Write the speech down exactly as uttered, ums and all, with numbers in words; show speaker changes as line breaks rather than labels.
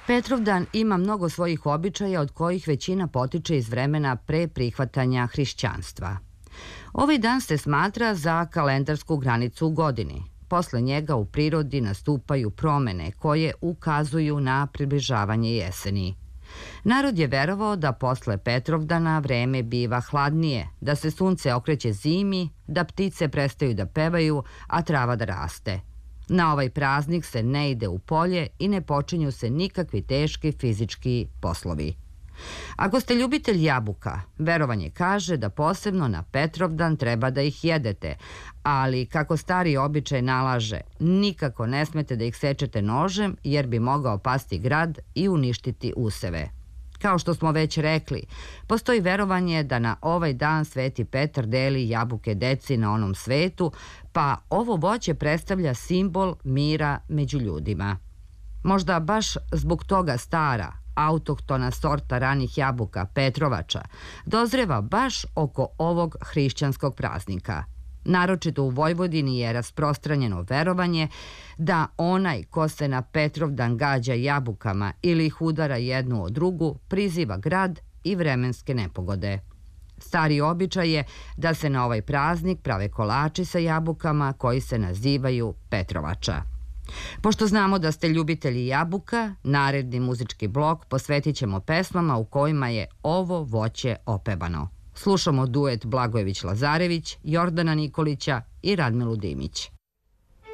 Petrovdan ima mnogo svojih običaja od kojih većina potiče iz vremena pre prihvatanja hrišćanstva. Ovaj dan se smatra za kalendarsku granicu u godini. Posle njega u prirodi nastupaju promene koje ukazuju na približavanje jeseni. Narod je verovao da posle Petrovdana vreme biva hladnije, da se sunce okreće zimi, da ptice prestaju da pevaju, a trava da raste. Na ovaj praznik se ne ide u polje i ne počinju se nikakvi teški fizički poslovi. Ako ste ljubitelj jabuka, verovanje kaže da posebno na Petrovdan treba da ih jedete, ali kako stari običaj nalaže, nikako ne smete da ih sečete nožem jer bi mogao pasti grad i uništiti useve. Kao što smo već rekli, postoji verovanje da na ovaj dan Sveti Petar deli jabuke deci na onom svetu, pa ovo voće predstavlja simbol mira među ljudima. Možda baš zbog toga stara, autohtona sorta ranih jabuka Petrovača dozreva baš oko ovog hrišćanskog praznika. Naročito u Vojvodini je rasprostranjeno verovanje da onaj ko se na Petrovdan gađa jabukama ili ih udara jednu od drugu priziva grad i vremenske nepogode. Stari običaj je da se na ovaj praznik prave kolači sa jabukama koji se nazivaju Petrovača. Pošto znamo da ste ljubitelji jabuka, naredni muzički blok posvetit ćemo pesmama u kojima je ovo voće opevano. Slušamo duet Blagojević-Lazarević, Jordana Nikolića i Radmilu Dimić.